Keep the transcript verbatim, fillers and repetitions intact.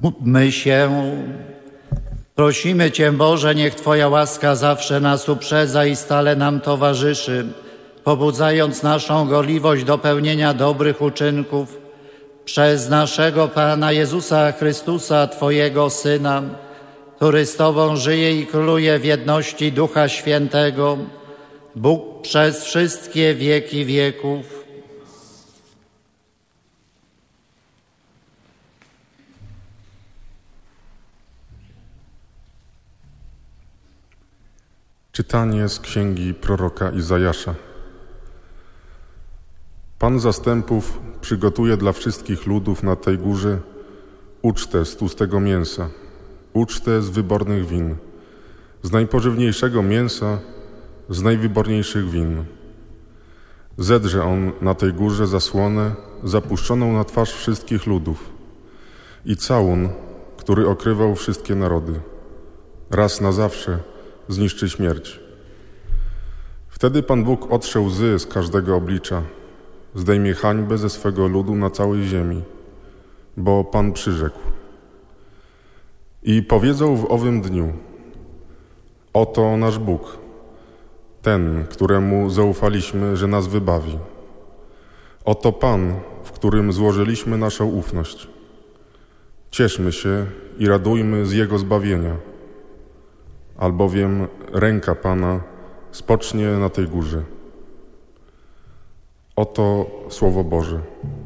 Módlmy się. Prosimy Cię, Boże, niech Twoja łaska zawsze nas uprzedza i stale nam towarzyszy, pobudzając naszą gorliwość do pełnienia dobrych uczynków przez naszego Pana Jezusa Chrystusa, Twojego Syna, który z Tobą żyje i króluje w jedności Ducha Świętego, Bóg przez wszystkie wieki wieków. Czytanie z księgi proroka Izajasza. Pan zastępów przygotuje dla wszystkich ludów na tej górze ucztę z tłustego mięsa, ucztę z wybornych win, z najpożywniejszego mięsa, z najwyborniejszych win. Zedrze on na tej górze zasłonę zapuszczoną na twarz wszystkich ludów i całun, który okrywał wszystkie narody. Raz na zawsze zniszczy śmierć. Wtedy Pan Bóg otrze łzy z każdego oblicza, zdejmie hańbę ze swego ludu na całej ziemi, bo Pan przyrzekł. I powiedzą w owym dniu: oto nasz Bóg, ten, któremu zaufaliśmy, że nas wybawi. Oto Pan, w którym złożyliśmy naszą ufność. Cieszmy się i radujmy z Jego zbawienia, albowiem ręka Pana spocznie na tej górze. Oto Słowo Boże.